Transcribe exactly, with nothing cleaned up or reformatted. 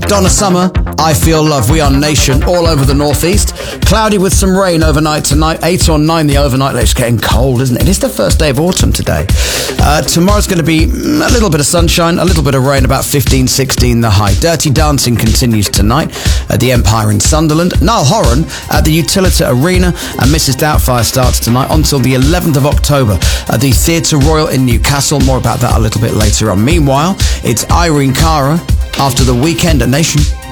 Donna Summer, I Feel Love. We are Nation, all over the northeast. Cloudy with some rain overnight tonight. eight or nine the overnight. It's getting cold, isn't it? It's the first day of autumn today. Uh, tomorrow's going to be a little bit of sunshine, a little bit of rain, about fifteen, sixteen the high. Dirty Dancing continues tonight at the Empire in Sunderland. Niall Horan at the Utilita Arena, and Missus Doubtfire starts tonight until the eleventh of October at the Theatre Royal in Newcastle. More about that a little bit later on. Meanwhile, it's Irene Cara after The Weekend at Nation.